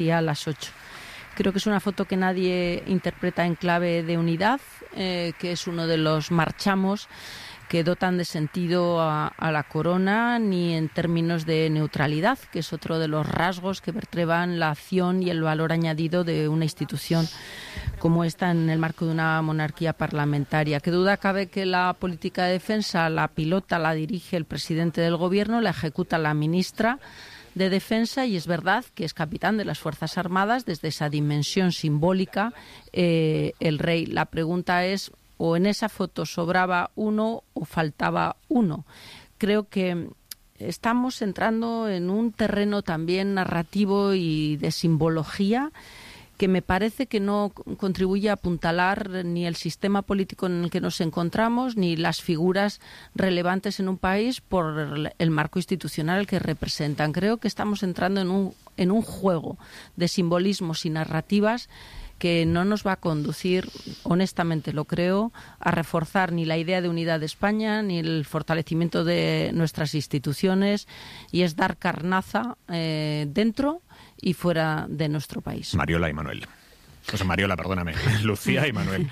a las 8. Creo que es una foto que nadie interpreta en clave de unidad, que es uno de los marchamos que dotan de sentido a la corona, ni en términos de neutralidad, que es otro de los rasgos que vertebran la acción y el valor añadido de una institución como esta en el marco de una monarquía parlamentaria. Qué duda cabe que la política de defensa la pilota, la dirige el presidente del Gobierno, la ejecuta la ministra de Defensa, y es verdad que es capitán de las Fuerzas Armadas desde esa dimensión simbólica el rey. La pregunta es, o en esa foto sobraba uno o faltaba uno. Creo que estamos entrando en un terreno también narrativo y de simbología que me parece que no contribuye a apuntalar ni el sistema político en el que nos encontramos, ni las figuras relevantes en un país por el marco institucional que representan. Creo que estamos entrando en un juego de simbolismos y narrativas que no nos va a conducir, honestamente lo creo, a reforzar ni la idea de unidad de España, ni el fortalecimiento de nuestras instituciones, y es dar carnaza dentro y fuera de nuestro país. Mariola y Manuel. O sea, Mariola, perdóname. Lucía y Manuel.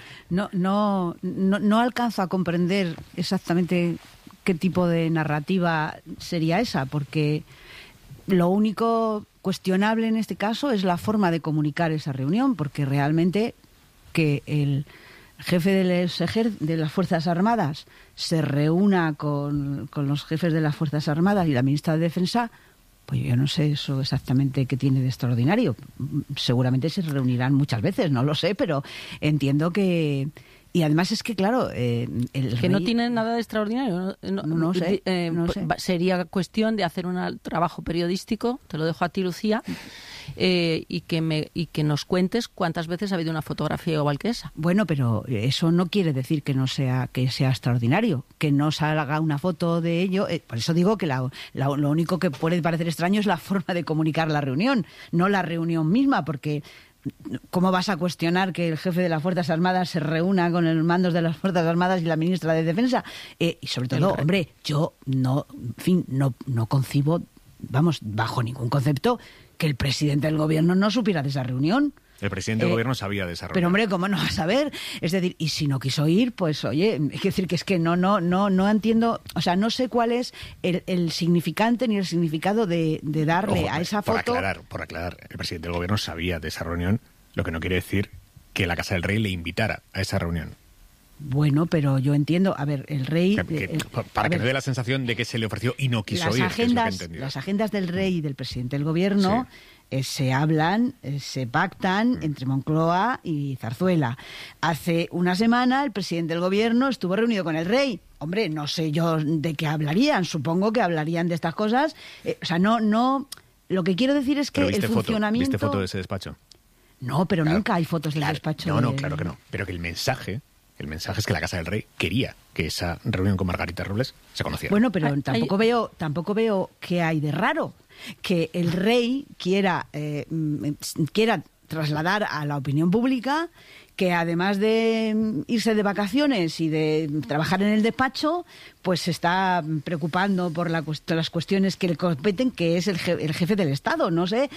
No alcanzo a comprender exactamente qué tipo de narrativa sería esa, porque lo único cuestionable en este caso es la forma de comunicar esa reunión, porque realmente que el jefe de las Fuerzas Armadas se reúna con los jefes de las Fuerzas Armadas y la ministra de Defensa, pues yo no sé eso exactamente qué tiene de extraordinario. Seguramente se reunirán muchas veces, no lo sé, pero entiendo que... Y además es que, claro... el que rey... no tiene nada de extraordinario. No sé. Sería cuestión de hacer un trabajo periodístico, te lo dejo a ti, Lucía, y que nos cuentes cuántas veces ha habido una fotografía igual que esa. Bueno, pero eso no quiere decir que sea extraordinario, que no salga una foto de ello. Por eso digo que lo único que puede parecer extraño es la forma de comunicar la reunión, no la reunión misma, porque... ¿Cómo vas a cuestionar que el jefe de las Fuerzas Armadas se reúna con los mandos de las Fuerzas Armadas y la ministra de Defensa? Y sobre todo, hombre, yo no concibo, vamos, bajo ningún concepto, que el presidente del Gobierno no supiera de esa reunión. El presidente del Gobierno sabía de esa reunión. Pero, hombre, ¿cómo no va a saber? Es decir, y si no quiso ir, pues, oye, es decir, que es que no entiendo, o sea, no sé cuál es el significante ni el significado de darle a esa foto... Por aclarar, el presidente del Gobierno sabía de esa reunión, lo que no quiere decir que la Casa del Rey le invitara a esa reunión. Bueno, pero yo entiendo, a ver, el rey... Para que no dé la sensación de que se le ofreció y no quiso ir, las agendas del rey y del presidente del Gobierno... Sí. Se hablan, se pactan entre Moncloa y Zarzuela. Hace una semana el presidente del Gobierno estuvo reunido con el rey. Hombre, no sé yo de qué hablarían, supongo que hablarían de estas cosas. O sea, no... Lo que quiero decir es que el funcionamiento... ¿Viste foto de ese despacho? No, pero nunca hay fotos del despacho. No, claro que no. Pero que el mensaje es que la Casa del Rey quería que esa reunión con Margarita Robles se conociera. Bueno, pero tampoco veo qué hay de raro que el rey quiera trasladar a la opinión pública que además de irse de vacaciones y de trabajar en el despacho, pues se está preocupando por las cuestiones que le competen, que es el jefe del Estado, no sé.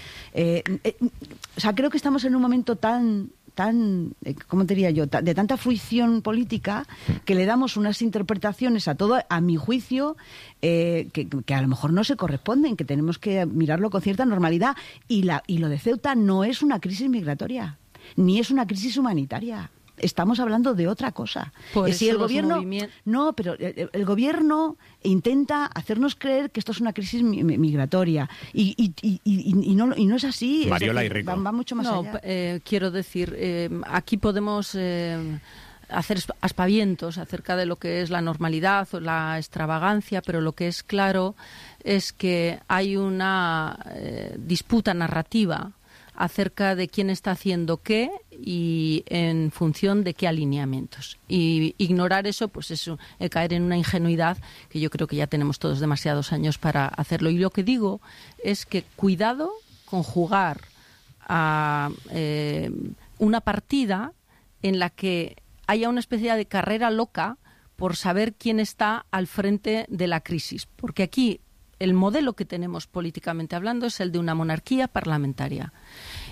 O sea, creo que estamos en un momento tan ¿cómo te diría yo?, de tanta fruición política, que le damos unas interpretaciones a todo, a mi juicio, que a lo mejor no se corresponden, que tenemos que mirarlo con cierta normalidad. Y lo de Ceuta no es una crisis migratoria, ni es una crisis humanitaria. Estamos hablando de ootra cosa. Si el gobierno no, pero el gobierno intenta hacernos creer que esto es una crisis migratoria y no es así. Mariola es decir, y Rico. Va mucho más allá. Quiero decir, aquí podemos hacer aspavientos acerca de lo que es la normalidad o la extravagancia, pero lo que es claro es que hay una disputa narrativa acerca de quién está haciendo qué y en función de qué alineamientos. Y ignorar eso, pues es caer en una ingenuidad que yo creo que ya tenemos todos demasiados años para hacerlo. Y lo que digo es que cuidado con jugar a una partida en la que haya una especie de carrera loca por saber quién está al frente de la crisis. Porque aquí el modelo que tenemos políticamente hablando es el de una monarquía parlamentaria.